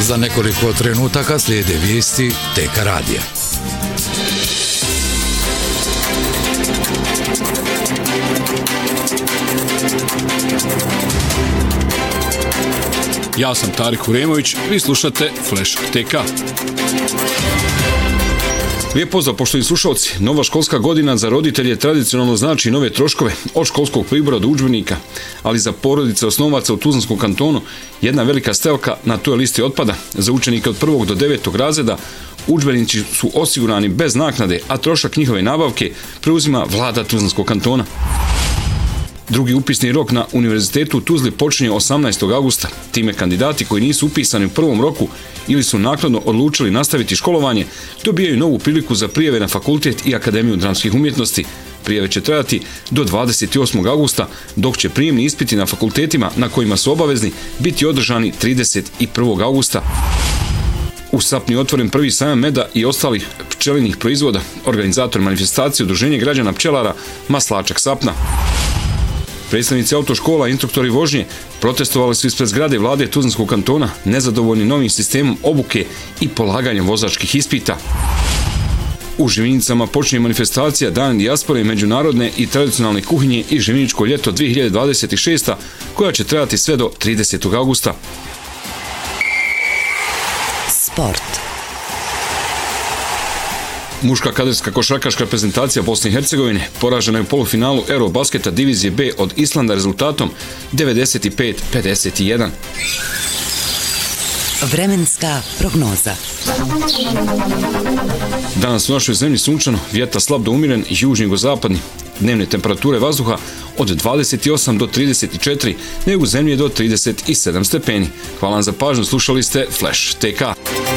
Za nekoliko trenutaka slijede vijesti TK radija. Ja sam Tarik Uremović, vi slušate Flash TK. Lijep pozdrav, poštovani slušalci. Nova školska godina za roditelje tradicionalno znači nove troškove, od školskog pribora do udžbenika, ali za porodice osnovaca u Tuzlanskom kantonu jedna velika stavka na toj listi otpada. Za učenike od 1. do 9. razreda udžbenici su osigurani bez naknade, a trošak njihove nabavke preuzima vlada Tuzlanskog kantona. Drugi upisni rok na Univerzitetu u Tuzli počinje 18. augusta. Time kandidati koji nisu upisani u prvom roku ili su naknadno odlučili nastaviti školovanje, dobijaju novu priliku za prijave na fakultet i Akademiju dramskih umjetnosti. Prijave će trajati do 28. augusta, dok će prijemni ispiti na fakultetima na kojima su obavezni biti održani 31. augusta. U Sapni otvoren prvi sajam meda i ostalih pčelinjih proizvoda. Organizator manifestacije Udruženje građana pčelara Maslačak Sapna. Predstavnici autoškola i instruktori vožnje protestovali su ispred zgrade vlade Tuzlanskog kantona, nezadovoljni novim sistemom obuke i polaganjem vozačkih ispita. U Živinicama počinje manifestacija Dan dijaspore, međunarodne i tradicionalne kuhinje i Živiničko ljeto 2026, koja će trajati sve do 30. augusta. Sport. Muška kaderska košarkaška reprezentacija Bosne i Hercegovine poražena je u polufinalu Eurobasketa divizije B od Islanda rezultatom 95-51. Vremenska prognoza. Danas u našoj zemlji sunčano, vjetar slab do umiren, južno-jugozapadni. Dnevne temperature vazduha od 28 do 34, ne u zemlji do 37 stepeni. Hvala vam za pažnju, slušali ste Flash TK.